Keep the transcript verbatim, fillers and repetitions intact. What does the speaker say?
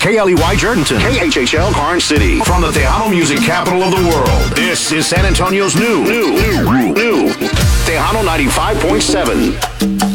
K L E Y Jerdenton. K H H L Karnes City. From the Tejano music capital of the world, this is San Antonio's new, new, new, new Tejano ninety-five point seven.